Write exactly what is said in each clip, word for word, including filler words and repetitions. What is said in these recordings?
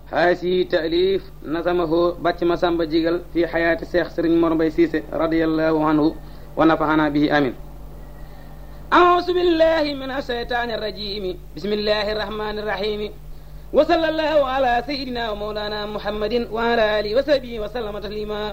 haasi taalif nasamahu bàcc ma samba jigal fi xayaati seex sëriñ Mor Mbay Siise radiyallahu anhu wa nafaxana bihi amin auzu billahi min ashaytaani arrajimi bismillahi arrahmani irrahimi wa sallallahu ala sayidina wa mawlana muhammadin wa ala alihi wa sahbihi wa sallama taslima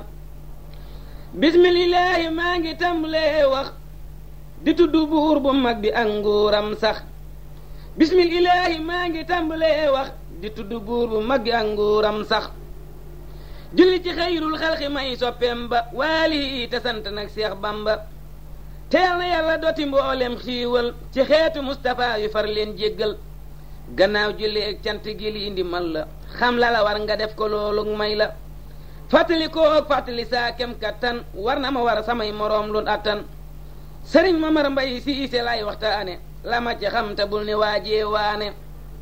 bismillahi maa ngi tàmbalee wax di tudd buur bu mag bi ak nguuram sax bismillahi maa ngi tàmbalee wax di tudd buur bu mag bi ak nguuram sax julli ci xayrul xalqi may soppeem ba waali te sant nag Seex Bamba teel na yàlla dooti mboolem xiiwal ci xeetu Mustapha yu far leen jéggal gannaaw julli ak cant gi li indi man la xam la la war nga def ko loolu may la fàttali koo fàttali saa kem kattan war na ma war samay moroom lu attan sëriñ Mamar Mbay Siise lay waxtaane la ma ci xam te bul ne waajee waane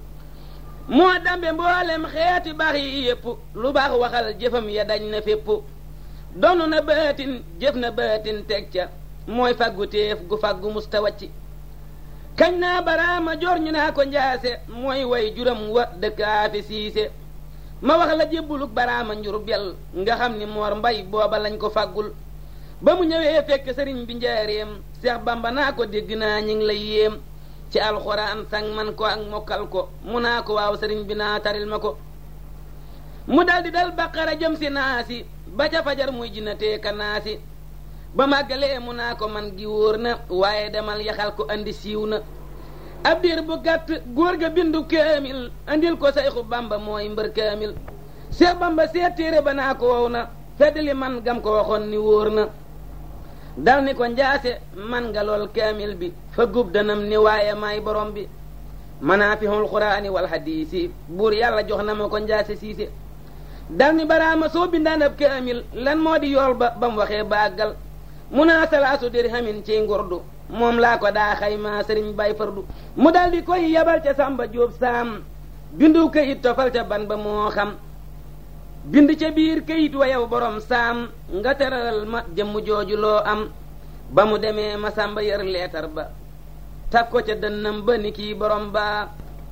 moo dambe mboolem xeeti baax yi yépp lu baax waxal jëfam ya dañ na fépp donnu na baatin jëf na baatin teg ca mooy faggu téef gu faggu musta wacci kañ naa baraama jor ñu naa ko njaase mooy way juram wa dëkkaafi siise ma wax la jébbuluk baraama njur bel nga xam ni Moor Mbay booba lañ ko faggul ba mu ñëwee fekk sëriñ bi njaareem Seex Bamba naa ko dégg naa ñi ngi lay yéem ci alxuraan sang man ko ak mokkal ko mu naa ko waaw sëriñ bi naa taril ma ko mu daldi dal baqara jëm si naasi ba ca fajar muy jinnatee ka naasi ba màggalee mu naa ko man gi wóor na waaye demal yaxal ko andi siiw na ab diir bu gàtt góor ga bindu kaamil andil ko Sayxu Bamba mooy mbër kaamil Seex Bamba seet téere ba naa ko wow na feddali man gam ko waxoon ni wóor na dal ni ko njaase man nga lool kaamil bi fa gub danam ni waaye maay borom bi manaafihul quraani wal hadiisi buur yàlla jox na ma ko njaase siise dal ni baraama soo bindaan ab kaamil lan moo di yool ba ba mu waxee bàggal mu naa salaasu dirhamin ci ngurdu moom laa ko daa xayma sëriñ bay fardu mu dal di koy yabal ca Samba Jóob saam bindu kayit tofal ca ban ba moo xam bind ca biir kayit wa yow borom saam nga teral ma jëmm jooju loo am ba mu demee ma Samba yër leetar ba taf ko ca dënnam ba ni kii borom ba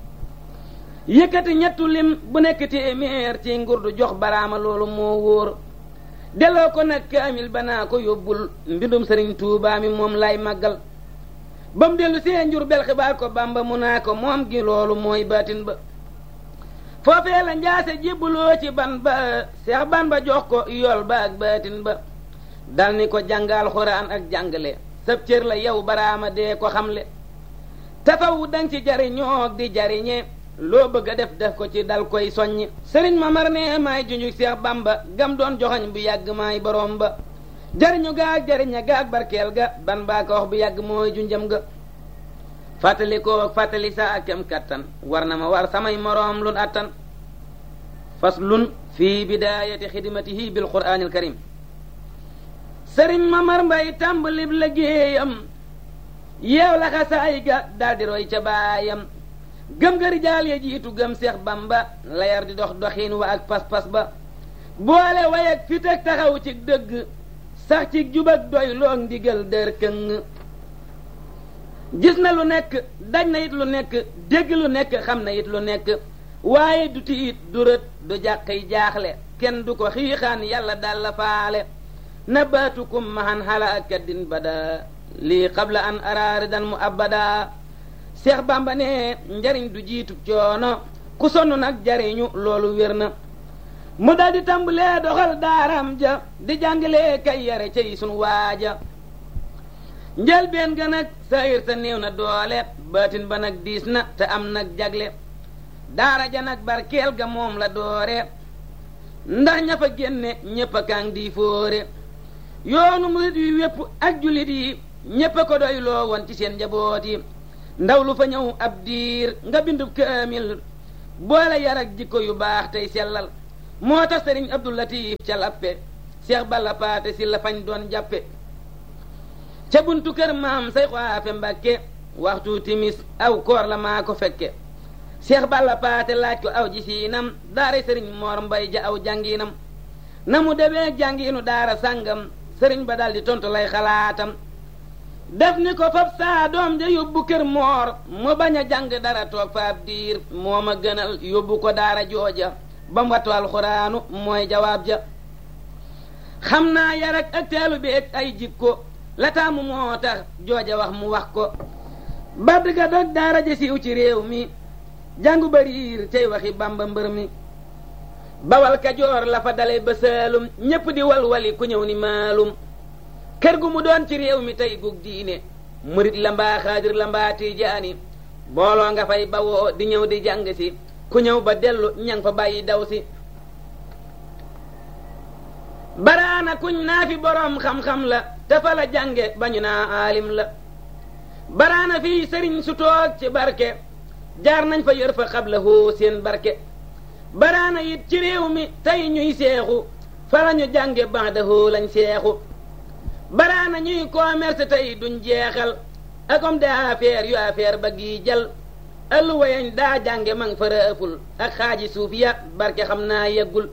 yëkkati ñettu lim bu nekk téeméer ci ngurdu jox baraama loolu moo wóor delloo ko nag kaamil ba naa ko yóbbul mbindum sëriñ Tuubaa mi moom lay màggal ba mu dellu see njur bel xibaar ko Bamba mu naa ko moom gi loolu mooy baatin ba foofee la njaase jébbuloo ci ban ba Seex ban ba jox ko yool ba ak baatin ba dal ni ko jàngal xuraan ak jàngale sab cër la yow baraama dee ko xamle tafawu dang ci jariñoo di jariñe loo bëgg a def def ko ci dal koy soññi sëriñ Mamar ne maay junjuk Seex Bamba gam doon joxañ bu yàgg maay borom ba jariñu ga ak jariña ga ak barkeel ga ban baa ko wax bu yàgg mooy junjam ga fàttali ko fàttali sa ak kem kattan war na ma war samay moroom lun attan faslun fi bidaayati xidmatihi bil quraanil karim sëriñ Mamar Mbay tàmbalib liggéeyam yeew la xasaay ga daldi roy ca baayam gëm ga rijaal ya jiitu gëm Seex Bamba layar di dox doxiin wa ak pas-pas ba boole way ak fit ak taxaw ci dëgg sax ci jub ak doy loog ndigal dër këng gis na lu nekk daj na it lu nekk dégg lu nekk xam na it lu nekk waaye du tiit du rët du jàqi jaaxle kenn du ko xiixaan yàlla dal la faale nabaatukum mahan xala kaddin bada lii qabla an araaridan mu abada Seex Bamba ne njariñ du jiitu coono ku sonn nag jariñu loolu wér na mu dal di tàmbalee doxal daaram ja di jàngalee kay yare cay sun waaja njëlbeen ga nag sayir sa néew na doole baatin ba nag diis na te am nag jagle daara ja nag barkeel ga moom la doore ndax ña fa génne ñépp a kaang di fóore yoonu murit yi wépp ak julit yi ñépp a ko doy loo woon ci seen njaboot yi ndaw lu fa ñëw ab diir nga bindub kaamil boole yar ak jikko yu baax tey sellal moo tax sëriñ Abdou Latif ca lappe Seex Balla Paate si la fañ doon jàppe ca buntu kër maam say xaafe Mbàkke waxtu timis aw koor la maa ko fekke Seex Balla Paate laaj ko aw jisiinam daara sëriñ Moor Mbay ja aw jàngiinam na mu demee jàngiinu daara sàngam sëriñ ba daldi tontu lay xalaatam def ni ko fab saa doom ja yóbbu kër Moor mu bañ a jàng dara toog fa ab diir moo ma gënal yóbbu ko daara jooja ba mu wattu alxuraanu mooy jawaab ja xam naa yar ak ak teelu bi ak ay jikko la taamu moo tax jooja wax mu wax ko badd ga dog daara ja siiw ci réew mi jàngu bariir tey waxi bamba mbër mi bawal kajoor la fa dale ba saalum ñépp di walwali ku ñëw ni maalum kër gu mu doon ci réew mi tey gug diine murit la mbaa xaadir la mbaa tiijaani booloo nga fay bawoo di ñëw di jàng si ku ñëw ba dellu ñang fa bàyyi daw si baraana kuñ naa fi boroom xam-xam la te fa la jànge ba ñu naa aalim la baraana fii sëriñ su toog ci barke jaar nañ fa yër fa xabla hoo seen barke baraana it ci réew mi tey ñuy seexu fa la ñu jànge banda hoo lañ seexu baraana ñuy commerce tey duñ jeexal ak homme d'affaires yu affaire ba gi jal alluwa yañ daa jànge mang fa rëful ak xaaji suuf ya barke xam naa yeggul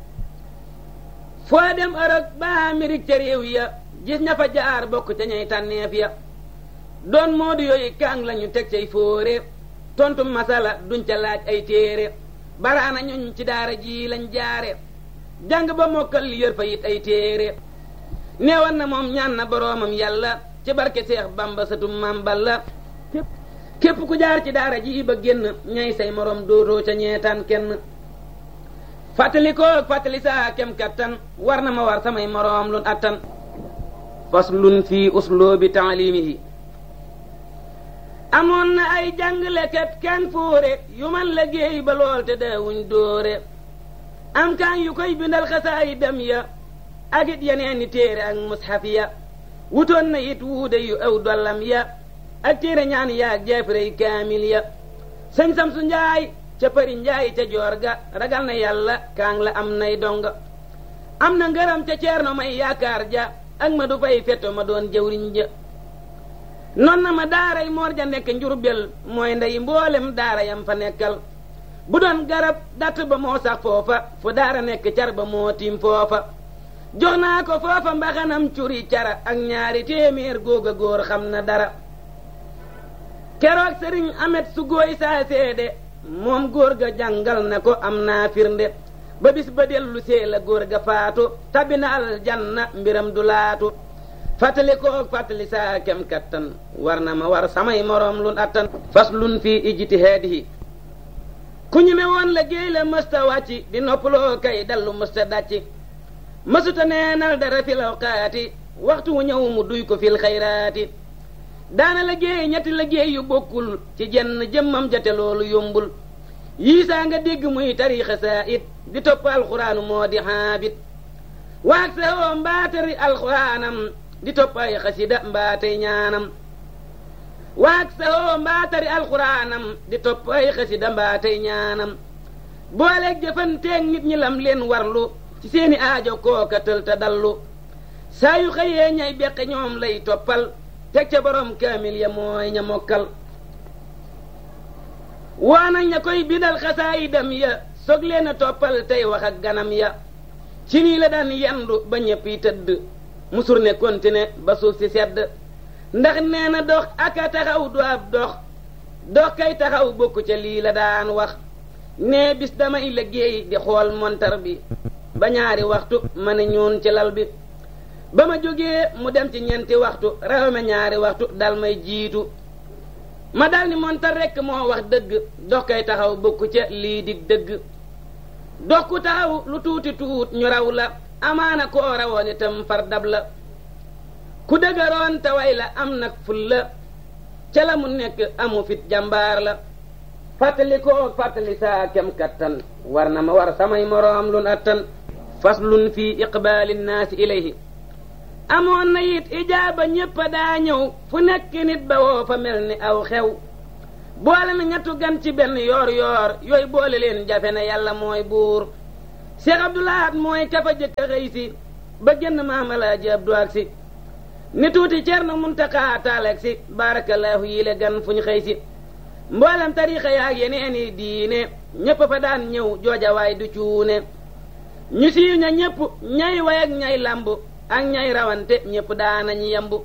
foo dem Europe ba Amérique ca réew ya gis ña fa jaar bokk ca ñay tànneef ya doon moodu yooyu kaang lañu teg cay fóore tontu masala duñ ca laaj ay téere baraana ñuñ ci daara ji lañ jaare jàng ba mokkal yër fa it ay téere neewoon na moom ñaan na boroomam yàlla ci barke Seex Bamba satum Maam Balla képp ku jaar ci daara ji ba génn ñay say morom dootoo ca ñeetaan kenn fàttali ko fàttali saa kem kattan war na ma war samay moroom lun attan faslun fii usloobi taalimihi amoon na ay jàngalekat kan fóore yu man liggéey ba lool te daawuñ dóore am kaan yu koy bindal xasaay dem ya ak it yeneen ni téere ak mushaf ya wutoon na it wuude yu aw dollam ya ak téere ñaan yaag jeefrey kaamil ya sëñ Samsu Njaay ca Përi Njaay ca joor ga ragal na yàlla kaang la am nay donga am na ngërëm ca Ceerno May yaakaar ja ak ma du fay fetto ma doon jëwriñ ja non na ma daaray moor ja nekk Njurbel mooy ndey mboolem daara yam fa nekkal bu doon garab datt ba moo sax foofa fu daara nekk car ba moo tiim foofa jox naa ko foofa mbaxanam curi cara ak ñaari téeméer góog a góor xam na dara keroog sëriñ amet su góoy saa seede moom góor ga jàngal na ko am naa firnde ba bis ba dellu see la góor ga faatu tabi na aljanna mbiram du laatu fàttali koog fàttali saa kem kattan war na ma war samay moroom lun attan faslun fii ijtihaadihi ku ñu me woon la géey la mësta wàcci di noppaloo kay dallu mësta dàcci mësuta neenal dara fil awqaati waxtu wu ñëw mu duy ko fil xayraati daana la géey ñetti la géey yu bokkul ci jenn jëmmam jate loolu yombul yii saa nga dégg muy tariixa saa it di topp alxuraanu moo di xaabit waag sa oo mbaatari alxuraanam di topp ay xasida mbaatay ñaanam waag sa oo mbaatari alxuraanam di topp ay xasida mbaatay ñaanam booleeg jëfanteeg nit ñi lam leen warlu ci seeni aajo kooka tël ta dallu saa yu xëyee ñay beqe ñoom lay toppal teg ca borom kaamil ya mooy ña mokkal waana ña koy bindal xasaayidam ya soog leen a toppal tey wax ak ganam ya ci nii la daan yendu ba ñëpp yi tëdd musur ne kontine ba suuf si sedd ndax nee na dox aka taxaw du ab dox dox kay taxaw bokku ca lii la daan wax nee bis damay liggéey di xool montar bi ba ñaari waxtu ma ne ñuun ci lal bi ba ma jógee mu dem ci ñeenti waxtu rawame ñaari waxtu dal may jiitu ma dal ni montar rekk moo wax dëgg dox kay taxaw bokku ca lii dig dëgg dox ku taxaw lu tuuti tuut ñu raw la amaana koo rawoon itam far dab la ku dëgëroon te way la am nag ful la ca la mu nekk amu fit jàmbaar la fàttali koo fàttali saa kem kattan war na ma war samay moroom lun attan faslun fii iqbaali nnaasi ilayhi amoon na it ijaaba ñépp a daa ñëw fu nekk nit ba woo fa mel ni aw xew boole na ñettu gan ci benn yoor yoor yooyu boole leen jafe na yàlla mooy buur Cheikh Abdoulahat mooy kafa jëkk a xëy si ba génn Maam Alaaji Abdu ak si ni tuuti Ceerno Muntaxa taaleeg si barakallahu yile gan fu ñu xëy si mboolem tariixa yaag yeneeni diine ñépp fa daan ñëw joojawaay du cuune ñu siiw ña ñépp ñay way ak ñay lamb ak ñay rawante ñépp daanañu yembu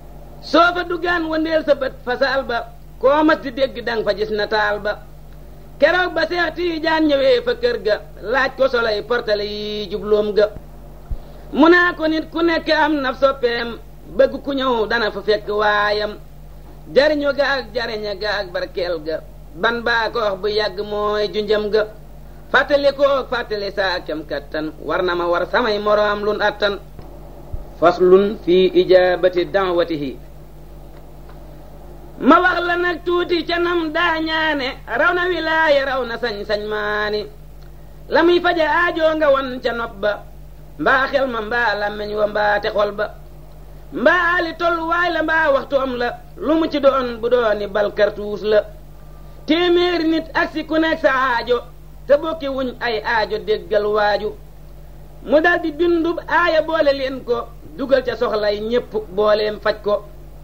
soo fa duggaan wëndeel sa bët fa saal ba koo mas di dégg dang fa gis na taal ba keroog ba Seex Tiijaan ñëwee fa kër ga laaj ko solay portale yi jubloom ga mu naa ko nit ku nekk am na soppeem bëgg ku ñëw dana fa fekk waayam jariñu ga ak jariña ga ak barkeel ga ban baa ko wax bu yàgg mooy junjam ga fàttali ko fàttali saa kem kattan war na ma war samay moroom lun attan faslun fi ijaabati da'watihi ma wax la nag tuuti ca nam daa ñaane raw na wilaaya raw na sañ-sañ maani la muy faja aajoo nga won ca nopp ba mbaa xel ma mbaa làmmeñ wa mbaa te xol ba mbaa ali tolluwaay la mbaa waxtoom la lu mu ci doon bu dooni bal kartuus la téeméeri nit ak si ku nekk sa aajo te bokki wuñ ay aajo déggal waaju mu daldi bindub aaya boole leen ko dugal ca soxlay ñépp booleem faj ko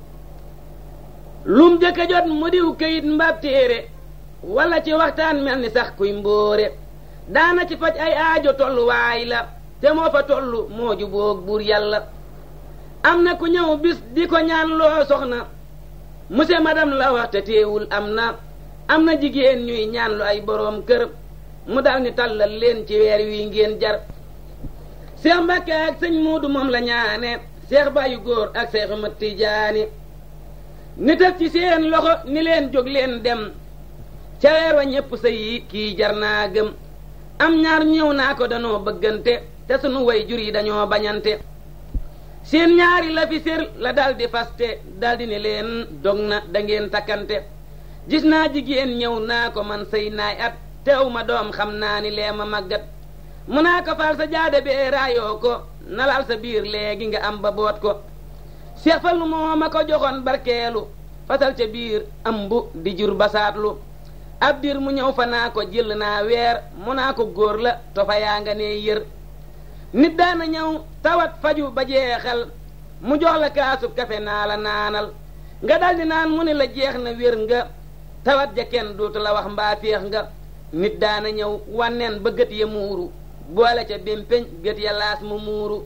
lum jëkka jot mu diw këyit mbaab téere walla ci waxtaan mel ni sax kuy mbóore daana ci faj ay aajo tolluwaay la te moo fa tollu moo juboog buur yàlla am na ku ñëw bis di ko ñaan loo soxna monsieur madame la wax te teewul am na am na jigéen ñuy ñaan lu ay boroom kër mu dal ni tàllal leen ci weer wi ngeen jar Seex Mbàkke ak sëñ Muudu moom la ñaane Seex Bayu Góor ak Seex Mat Tijaani ni tëf ci seen loxo ni leen jóg leen dem ca weer wa ñépp sa yi kii jar naa gëm am ñaar ñëw naa ko danoo bëggante te sunu way jur yi dañoo bañante seen ñaari la fi sér la daldi faste daldi ni leen dog na dangeen takkante gis naa jigéen ñëw naa ko man sëy naay at teew ma doom xam naa ni lee ma màggat mu naa ko fal sa jaade bee raayoo ko nalal sa biir léegi nga am ba boot ko Seex Fallu moo ma ko joxoon barkeelu fasal ca biir ëmbu di jur basaatlu ab dir mu ñëw fa naa ko jël naa weer mu naa ko góor la tofa yaa nga ne yër nit daana ñëw tawat faju ba jeexal mu jox la kaasub kafe naa la naanal nga daldi naan mu ni la jeex na wér nga tawat ja kenn dootu la wax mbaa féex nga nit daana ñëw wanneen ba gët ya muuru boole ca bémpeñ gët ya laas mu muuru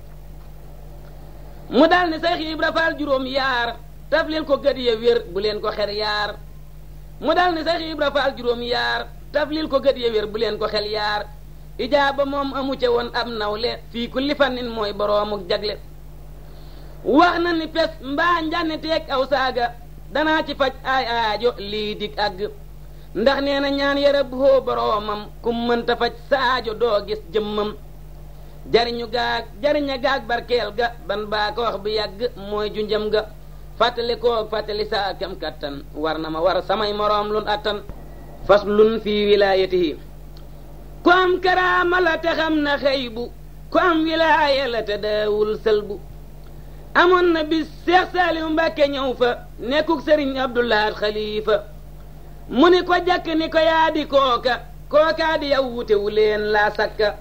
mu dal ni Seex Ibra Faal juróom yaar taf leen ko gët ya wér bu leen ko xel yaar mu dal ni Seex Ibra Faal juróom yaar taf leen ko gët ya wér bu leen ko xel yaar ijaaba moom amu ca woon ab nawle fii kulli fannin mooy boroomu jagle wax na ni pes mbaa njànni teeg aw saaga danaa ci faj ay aajo lii dig àgg ndax nee na ñaan yara bu hoo boroomam kum mënta faj sa aajo doo gis jëmmam jariñu gaag jariña gaag barkeel ga ban baa ko wax bu yàgg mooy junjam ga fàttali koog fàttali saa kam kattan war na ma war samay moroom lun attan faslun fii wilaayatihi ku am karaama la te xam na xëy bu ku am wilaaya la te daawul sëlbu amoon na bis Seex Saaliw Mbàkke ñëw fa nekkuk sëriñ Abdulaat Xalifa mu ni ko jàkk ni ko yaa di kooka kookaa di yow wutewu leen laa sakka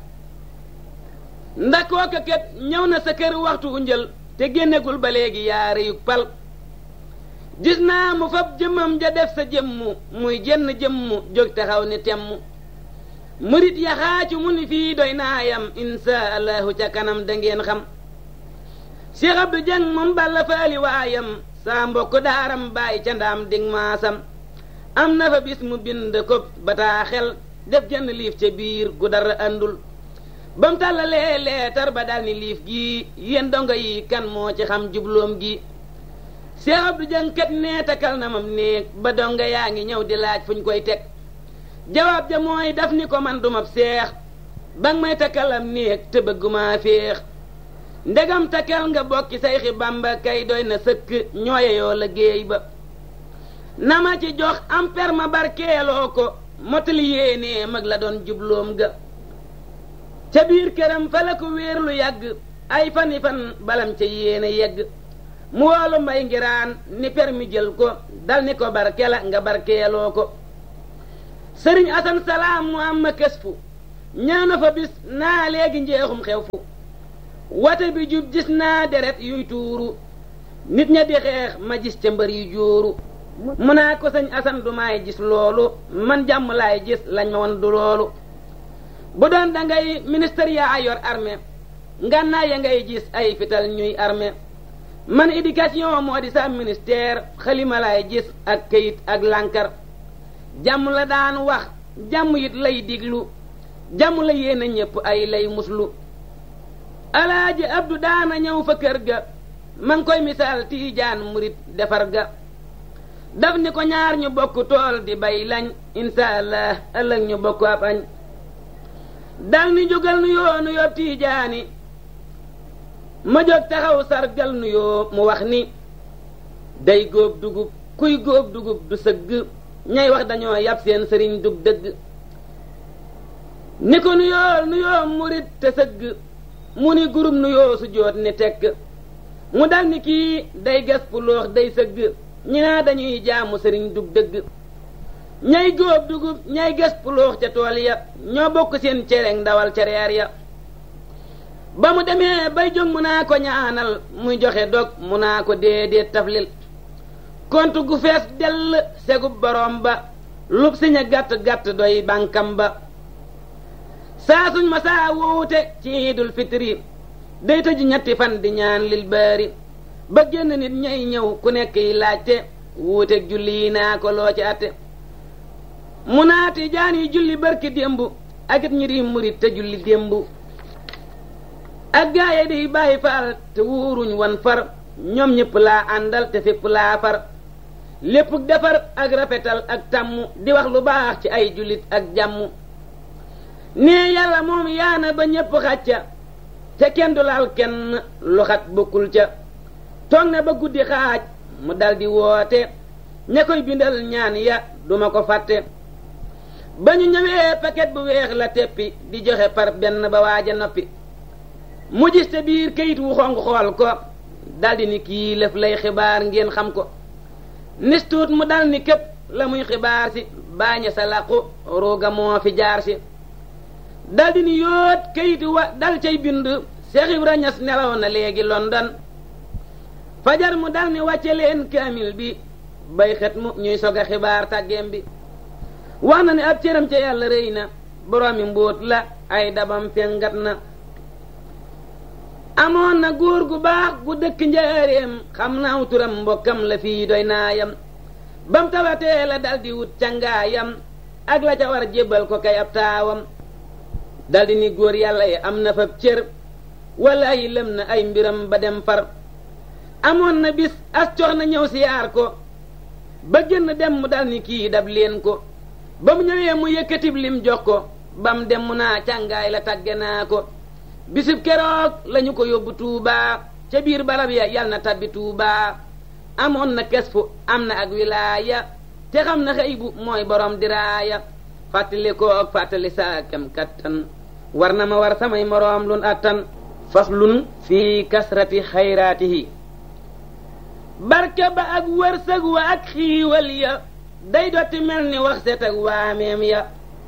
ndax kooka kat ñëw na sa kër waxtu njël te génnegul ba léegi yaari yu pal gis naa mu fab jëmmam ja def sa jëmmu muy jenn jëmmu jóg taxaw ni temm murit ya xaacu mu ni fii doy naayam insha allahu ca kanam dangeen xam Cheikh Abdou Dieng moom balla faali waayam saa mbokk daaram bàyyi ca ndaam dig maasam am na fa bis mu bind ko bataaxel def jenn liif ca biir gu dara andul bam tàllalee leetar ba dal ni liif gii yéen dongo yi kan moo ci xam jubloom gi Cheikh Abdou Dieng kat nee takal na mam néeg ba dongo yaa ngi ñëw di laaj fuñ koy teg jawaab ja mooy daf ni ko man dumab seex bang may takalam néeg te bëgguma féex ndegam takal nga bokki sayxi Bamba kay doy na sëkk ñooye yoo la géey ba na ma ci jox am per ma barkeeloo ko motali yéenee mag la doon jubloom ga ca biir këram fa la ko wéer lu yàgg ay fani fan balam ca yéene yegg mu woolu mbay ngiraan ni per mi jël ko dal ni ko barkela nga barkeeloo ko sëriñ Asan Salaam mu am ma kës fu ñëw na fa bis naa léegi njeexum xew fu wate bi jub gis naa deret yuy tuuru nit ña di xeex ma gis ca mbër yu jóoru mu naa ko sëñ Asan du maay gis loolu man jàmm laay gis lañ ma won du loolu bu doon da ngay ministère yaa yor armée ngànnaay ya ngay gis ay fital ñuy armée man éducation moo di sa ministère xalima laay gis ak këyit ak lànkar jàmm la daan wax jàmm it lay diglu jàmm la yéena ñépp ay lay muslu alaaji abdu daana ñëw fa kër ga man koy misaal tiijaan murit defar ga daf ni ko ñaar ñu bokk tool di bay lañ insaallah ëllëg ñu bokk ab añ dal ni jógal nu yoo nu yoo tiijaani ma jóg taxaw sargal nu yoo mu wax ni day góob dugub kuy góob dugub du sëgg ñay wax dañoo yab seen sëriñ dug dëgg ni ko nu yoo nu yoo murit te sëgg mu ni gurub nu yoo su joot ni tekk mu dal ni kii day gas puloox day sëgg ñi naa dañuy jaamu sëriñ dug dëgg ñay góob dugub ñay gas puloox ca tool ya ñoo bokk seen cereeg ndawal ca reer ya ba mu demee bay jóg mu naa ko ñaanal muy joxe dog mu naa ko déedéet taflil kont gu fees dell segub borom ba lub siña gàtt gàtt doy bànkam ba saa suñ ma saa wuute ci iidul fitri day tëju ñetti fan di ñaan lil baari ba génn nit ñay ñëw ku nekk yi laajte wuuteeg julli yi naa ko loo ci atte mu naati jaan yi julli barki démb ak it ñi di murit te julli démb ak gaaye di bàyyi faal te wuuruñ wan far ñoom ñëpp laa àndal te fépp laa far lépp defar ak rafetal ak tàmm di wax lu baax ci ay jullit ak jàmm nee yàlla moom yaana ba ñépp xacca te kenn du laal kenn lu xat bokkul ca toog na ba guddi xaaj mu daldi woote ña koy bindal ñaan ya duma ko fàtte ba ñu ñëwee paquet bu weex la teppi di joxe par benn ba waaja noppi mu gis te biir kayit wu xonq xool ko daldi ni kii lëf lay xibaar ngeen xam ko nis tuut mu dal ni képp la muy xibaar si baaña sa làqu ruuga moo fi jaar si daldi ni yóot kayit wa dal cay bind Seex Ibra Ñas nelaw na léegi London fajar mu dal ni wàcce leen kaamil bi bay xet mu ñuy sog a xibaar tàggeem bi wax na ne ab cëram ca yàlla rëy na boroomi mbóot la ay dabam fengat na amoon na góor gu baax gu dëkk njaareem xam naaw turam mbokkam la fii doy naayam bam tawatee la daldi wut cangaayam ak la ca war jébbal ko kay ab taawam daldi ni góor yàlla yi am na fab cër walla yi lëm na ay mbiram ba dem far amoon na bis as cox na ñëw siyaar ko ba génn dem mu dal ni kii dab leen ko ba mu ñëwee mu yëkkatib lim jox ko bam dem mu naa càngaay la tàgge naa ko bisib keroog lañu ko yóbbu Tuubaa ca biir barab ya yal na tabbi Tuubaa amoon na kes fu am na ak wilaaya te xam na xëy bu mooy borom diraaya fàttali ko ak fàttali saa kem kattan war na ma war samay moroom lun attan faslun fii kasrati xayraatihi barke ba ak wërsëg wa ak xiiwal ya day dotti mel ni wax set ak waameem ya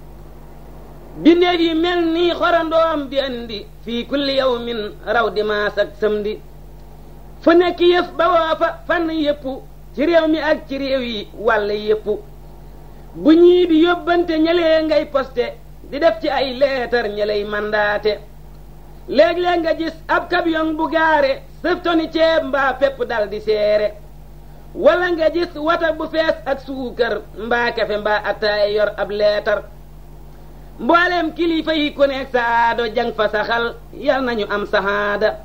bindeef yi mel ni xorandoom di andi fii kulli yawmin raw dimaas ak samedi fu nekk yëf ba woo fa fànn yépp ci réew mi ak ci réew yi wàll yépp bu ñii di yóbbante ñelee ngay poste di def ci ay leetar ñeley mandaate léeg-léeg nga gis ab camion bu gaare sëftoni ceeb mbaa pepp dal di seere wala nga gis wata bu fees ak suukar mbaa kafe mbaa ataay yor ab leetar mbooleem kilifa yi ku nekk saado jang fa saxal yal nañu am sahaada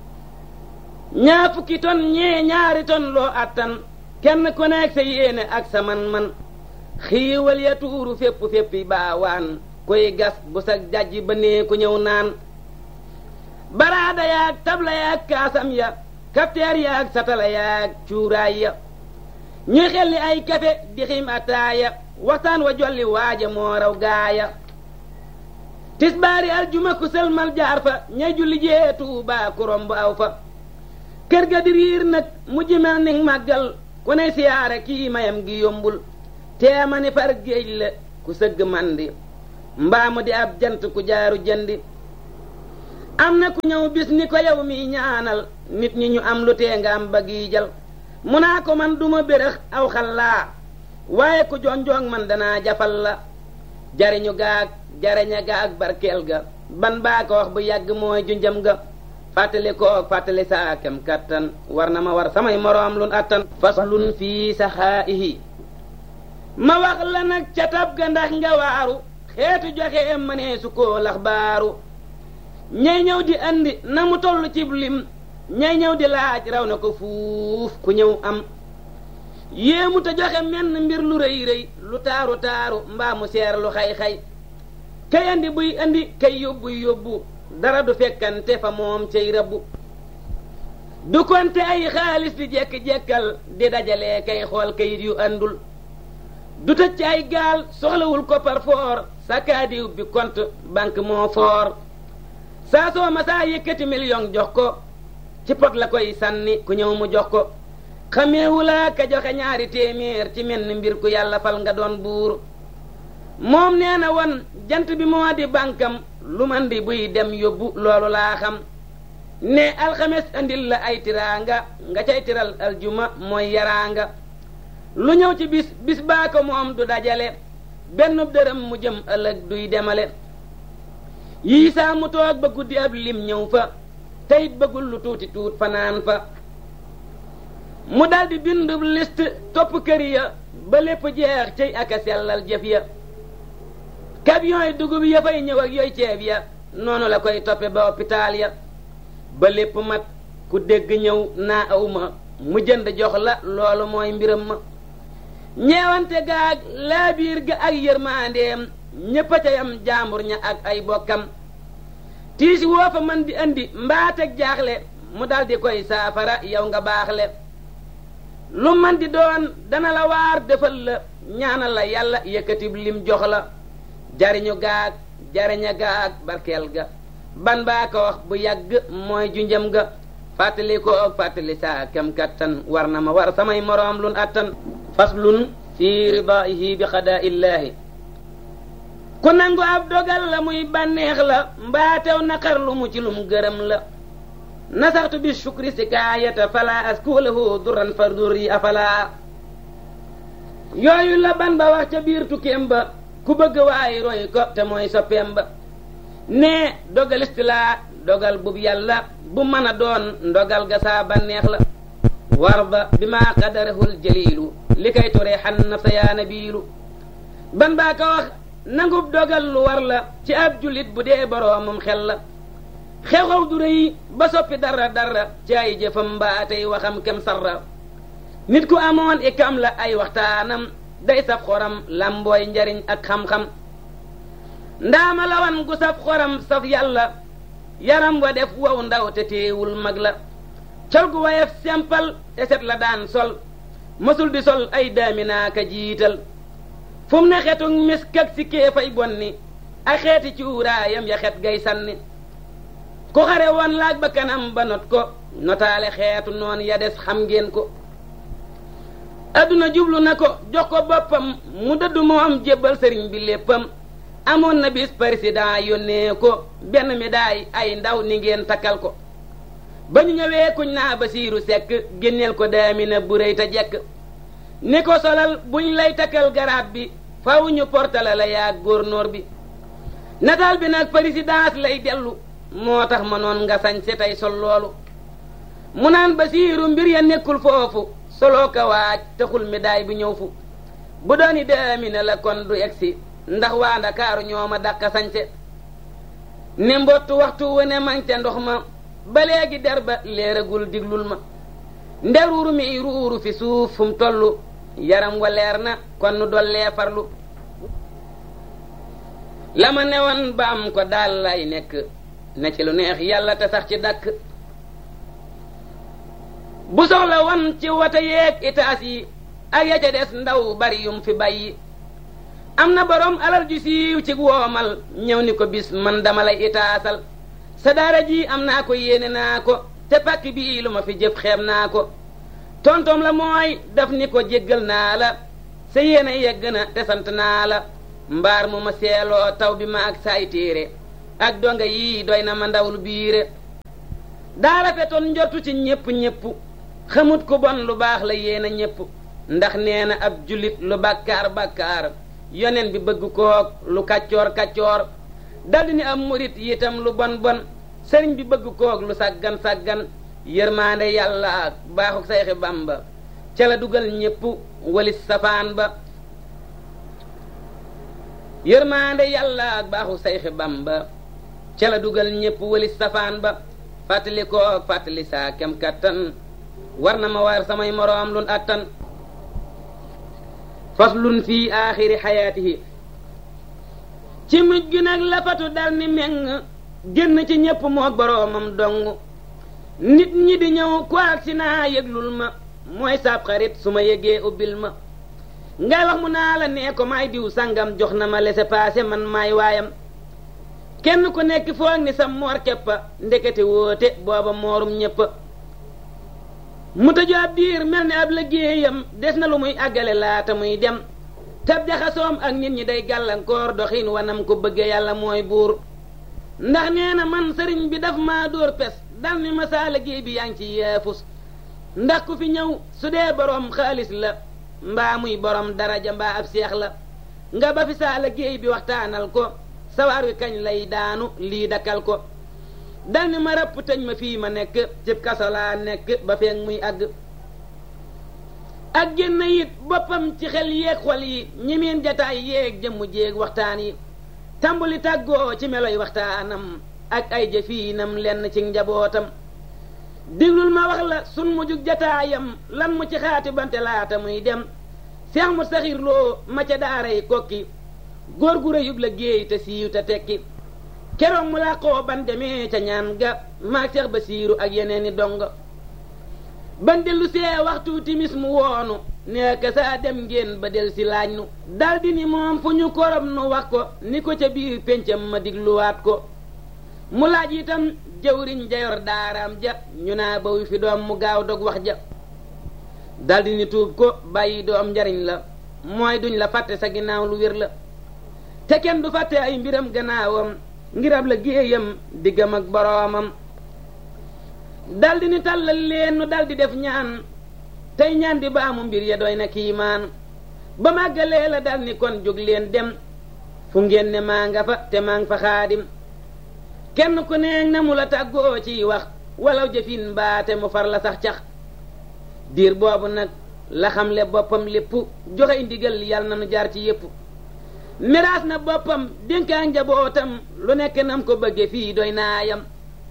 ñaa fukki ton ñee ñaari ton loo attan kenn ku nekk sa yéene ak sa man-man xiiwal ya tuuru fépp féppi baawaan koy gas bu sa jajji ba nee ku ñëw naan baraada yaag tabla yaag kaasam ya kafteer yaag satala yaag cuuraay ya ñuy xelli ay kafe di xim ataaya waxtaan wa jolli waaja moo raw gaaya tisbaari aljuma ku sëlmal jaar fa ñay julli jee Tuubaa ku romb aw fa kër ga di riir nag mujj mel ni màggal ku ne siyaare kii mayam gi yombul teema ni far géej la ku sëgg mandi mbaamu di ab jant ku jaaru jëndi am na ku ñëw bis ni ko yow mi ñaanal nit ñi ñu am lu tee nga am ba giijal mu naa ko man duma bérëx aw xallaa waaye ku jonjoŋ man danaa jafal la jariñu gaag jariña gaag barkeel ga ban baa ko wax bu yàgg mooy junjam ga fàttali ko fàttali saa kem kattan war na ma war samay moroom lun attan faslun fii saxaa'ihi ma wax la nag ca tab ga ndax nga waaru xeetu joxe mënee su koo lax baaru ñay ñëw di andi na mu toll cib lim ñay ñëw di laaj raw na ko fuuf ku ñëw am yéemu te joxe menn mbir lu rëy rëy lu taaru taaru mbaa mu seer lu xay-xay kay andi buy andi kay yóbbu yóbbu dara du fekkante fa moom cay rabbu du konte ay xaalis di jekk-jekkal di dajale kay xool kayit yu andul du tëj ci ay gaal soxlawul ko par foor sakkaadiw bi compte banque moo foor saa soo ma saa yëkkati million jox ko ci pot la koy sànni ku ñëw mu jox ko xameewulaa ka joxe ñaari téeméer ci menn mbir ku yàlla fal nga doon buur moom nee na woon jant bi moo di bànkam lu man di buy dem yóbbu loolu laa xam ne alxames andil la ay tiraanga nga cay tiral aljuma mooy yaraanga lu ñëw ci bis bis baa ko moom du dajale benn dërëm mu jëm ëllëg duy demale yii saa mu toog ba guddi ab lim ñëw fa teyit bëggul lu tuuti tuut fanaan fa mu daldi bindu liste topp kër ya ba lépp jeex cey aka sellal jëf ya camion yi dugub ya fay ñëw ak yooy ceeb ya noonu la koy toppe ba hôpital ya ba lépp mat ku dégg ñëw naa aw ma mu jënd jox la loolu mooy mbiram ma ñeewante gaag laabiir ga ak yërmaandeem ñépp a ca yam jaambur ña ak ay bokkam tiisi woo fa man di andi mbaateg jaaxle mu daldi koy saafara yow nga baaxle lu man di doon dana la waar defal la ñaanal la yàlla yëkkatib lim jox la jariñu gaag jariña gaag barkeel ga ban baa ko wax bu yàgg mooy junjam ga fàttali ko ak fàttali saa kem kattan war na ma war samay moroom lun attan faslun fi ridaa'ihi bi xadaa illaahi ku nangu ab dogal la muy bànneex la mbaatew naqar lu mu ci lum gërëm la nasaxtu bi shukri sikaayata fala askulahu duran fa durri afala yooyu la ban ba wax ca biir tukkeem ba ku bëgg waay roy ko te mooy soppeem ba ne dogalist laa dogal bub yàlla bu mën a doon ndogal ga saa bànneex la warda bi maa qadarahul jaliilu li kay toree xan nafsa yaa nabiilu ban baa ko wax nangub dogal lu war la ci ab jullit bu dee boroomum xel la xew-xew du rëy ba soppi dara dara ci ay jëfam mbaa tey waxam kem sarra nit ku amoon ikam la ay waxtaanam day saf xoram lambooy njariñ ak xam-xam ndaama lawan gu saf xoram saf yàlla yaram wa def wow ndaw te teewul mag la col gu wayef sempal te set la daan sol mësul di sol ay daaminaaka jiital fu mu ne xetu misk ak si kéefay bonni ak xeeti cuuraayam ya xet gay sànni ku xare woon laaj ba kanam ba not ko notaale xeetu noon ya des xam ngeen ko adduna jublu na ko jox ko boppam mu dëddu moom jébbal sëriñ bi léppam amoon na bis président yónnee ko benn médaille ay ndaw ni ngeen takkal ko ba ñu ñëwee kuñ naa Basiiru Sekk génneel ko daamina bu rëy te jekk ni ko solal buñ lay takkal garaat bi faw ñu portale la yaa góornóor bi nataal bi nag présidence lay dellu moo tax ma noon nga sañ si tey sol loolu mu naan Basiiru mbir ya nekkul foofu soloo ka waaj taxul médaille bi ñëw fu bu dooni daamina la kon du egsi ndax waa Ndakaaru ñoo ma dàqa sañse ne mbottu waxtu wane mang ca ndox ma ba léegi der ba leeragul diglul ma nde ruuru mi ruuru fi suuf fu mu tollu yaram wa leer na kon nu dollee farlu la ma newoon ba am ko daal lay nekk ne ci lu neex yàlla te sax ci dàkk bu soxla wan ci wata yeeg itaas yi ak ya ca des ndaw bari yum fi bàyyi am na borom alal ju siiw ci woomal ñëw ni ko bis man dama lay itaasal sa daara ji am naa ko yéene naa ko te pàkk bii lu ma fi jëf xeeb naa ko tontom la mooy daf ni ko jéggal naa la sa yéene yegg na te sant naa la mbaar mu ma seeloo taw bi ma ak saay téere ak donga yii doy na ma ndawlu biire daa rafetoon njortu ci ñépp ñépp xamut ku bon lu baax la yéena ñépp ndax nee na ab jullit lu bàkkaar bàkkaar yonen bi bëgg koog lu kaccoor kaccoor daldi ni am murit yitam lu bon bon sëriñ bi bëgg koog lu sàggan sàggan yërmaande yàlla ak baaxuk sayxi Bamba ca la dugal ñépp walis safaan ba yërmaande yàlla ak baaxu sayxi Bamba ca la dugal ñépp wëlis safaan ba fàttali koog fàttali saa kem kattan war na ma war samay moroom lun attan faslun fii aaxiri xayaatihi ci mujj gi nag la fatu dal ni meng génn ci ñépp moog boroomam dong nit ñi di ñëw ku agsi naa yëglul ma mooy saab xarit su ma yëgee ubbil ma ngay wax mu naa la nee ko maay diw sangam jox na ma laissez-passer man maay waayam kenn ku nekk foog ni sa moor keppa ndekete woote booba moorum ñéppa mu tëju ab diir mel ni ab liggéeyam des na lu muy àggale laata muy dem tab jaxasoom ak nit ñi day gàllankoor doxin wanam ko bëgge yàlla mooy buur ndax nee na man sëriñ bi daf maa dóor pes dal ni ma saa liggéey bi yaa ngi ci yeefus ndax ku fi ñëw su dee boroom xaalis la mbaa muy borom daraja mbaa ab seex la nga ba fi saa liggéey bi waxtaanal ko sawar wi kañ lay daanu lii dakkal ko dal ni ma rëpp tëj ma fii ma nekk cib kaso laa nekk ba feeg muy àgg ak génn it boppam ci xel yeeg xol yi ñimeen jataay yeeg jëmmu jéeg waxtaan yi tàmbuli tàggoo ci meloy waxtaanam ak ay jëfiinam lenn ci njabootam diglul ma wax la sun mujjug jataayam lan mu ci xaati bante laata muy dem seex mu saxir loo ma ca daaray kokki góor gu rëyub la géey te siiw te tekki keroog mu làqoo ban demee ca ñaan ga maag seex Basiiru ak yeneeni dongo ban dellu see waxtu timis mu woonu nekk saa dem ngeen ba del si laaj nu daldi ni moom fu ñu korom nu wax ko ni ko ca biir péncam ma digluwaat ko mu laaj itam jëwriñ jayor daaraam ja ñu naa ba wi fi doom mu gaaw dog wax ja daldi ni tuub ko bàyyi doom njariñ la mooy duñ la fàtte sa ginnaaw lu wér la te kenn du fàtte ay mbiram gannaawam ngir ab la géeyam diggam ak boroomam daldi ni tàllal leen nu daldi def ñaan tey ñaan di baamu mbir ya doy na kiimaan ba màggalee la dal ni kon jóg leen dem fu ngeen ne maa nga fa te maa nga fa xaadim kenn ku neeg na mu la tàggoo ciy wax walaw jëfin baate mu far la sax cax diir boobu nag la xamle boppam lépp joxe ndigal yàlla na nu jaar ci yépp miraas na boppam dénkaa njabootam lu nekk nam ko bëgge fii doy naayam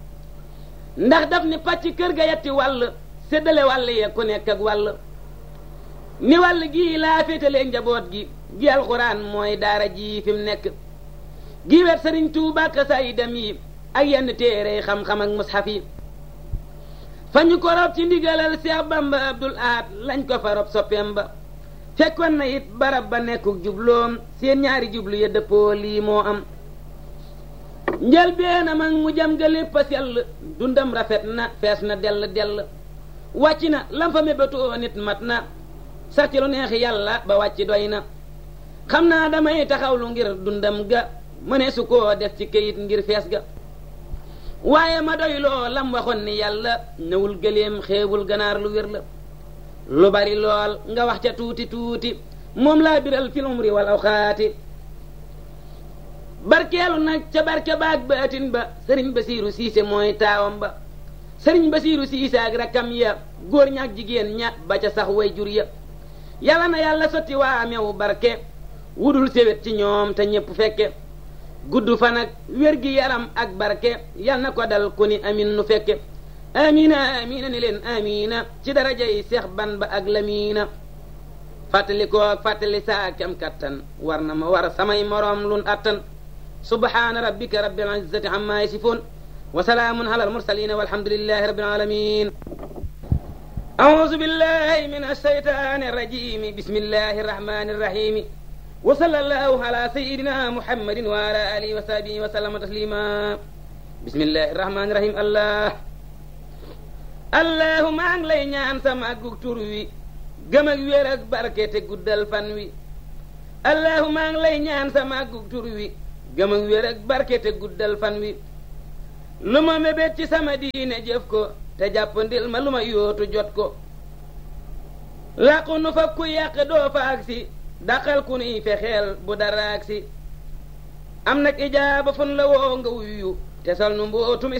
ndax daf ni pàcc kër ga yetti wàll séddale wàll ya ku nekk ak wàll ni wàll gii laa féetalee njaboot gi gi alxuraan mooy daara ji fi mu nekk gi wet sëriñ Tuubaa ak xasaayidam yi ak yenn téere xam-xam ak mushaf yi fa ñu ko rob ci ndigalal Seex Bamba Abdul Ahad lañ ko fa rob soppeem ba fekkoon na it barab ba nekkuk jubloom seen ñaari jublu ya dëppoo lii moo am njëlbeenam ak mu jam ga lépp a sell dundam rafet na fees na dell dell wàcc na lam fa mébétoo nit mat na sax ci lu neexi yàlla ba wàcc doy na xam naa damay taxawlu ngir dundam ga mëne su koo def ci këyit ngir fees ga waaye ma doy loo lam waxoon ni yàlla ñëwul gëléem xeebul ganaar lu wér la lu bari lool nga wax ca tuuti tuuti moom laa biral fil umri wal awxaati barkeelu nag ca barke baag baatin ba sëriñ Basiiru Siise mooy taawam ba sëriñ Basiiru Siise ak rakkam ya góor ña ak jigéen ña ba ca sax way jur ya yàlla na yàlla sotti waa meew barke wudul sewet ci ñoom te ñépp fekke gudd fan ak wér gi yaram ak barke yal na ko dal ku ni amin nu fekke amina amina ni leen amina ci daraja yi Seex Bamba ak Lamiina fàttali ko fàttali saa kem kattan war na ma war samay moroom lun attan subhaana rabbika rabbil izzati amma yasifuun wa salaamun alal mursaliin walhamdulillahi rabbil aalamiin a'uuzu billahi minash shaytaanir rajiim bismillahir rahmaanir rahiim wa sallallahu ala sayyidina muhammadin wa ala alihi wa sahbihi wa sallama taslima bismillahir rahmanir rahim allah allahumma maa ngi lay ñaan sa màggug tur wi gëm ak wér ak barke te guddal fan wi allahumma maa ngi lay ñaan sa màggug tur wi gëm ak wér ak barke te guddal fan wi lu ma mébét ci sama diine jëf ko te jàppandil ma lu ma yootu jot ko làqu nu fa ku yàq doo fa agsi daqal ku nuy fexeel bu dara agsi am nag ijaaba fun la woo nga wuyu te sol nu mbootum